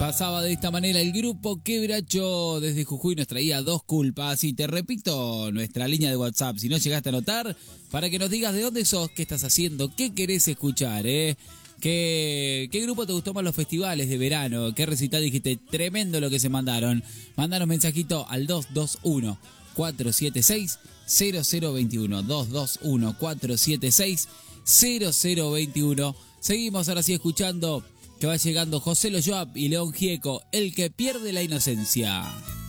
Pasaba de esta manera el grupo Quebracho desde Jujuy, nos traía Dos Culpas. Y te repito nuestra línea de WhatsApp, si no llegaste a anotar, para que nos digas de dónde sos, qué estás haciendo, qué querés escuchar, ¿Qué grupo te gustó más los festivales de verano? ¿Qué recital dijiste? Tremendo lo que se mandaron. Mandanos mensajito al 221-476-0021. 221-476-0021. Seguimos ahora sí escuchando que va llegando José Lo Joab y León Gieco, el que pierde la inocencia.